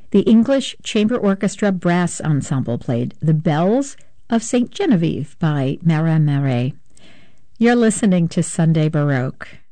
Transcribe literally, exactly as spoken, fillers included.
The English Chamber Orchestra Brass Ensemble played The Bells of Saint Genevieve by Marin Marais. You're listening to Sunday Baroque.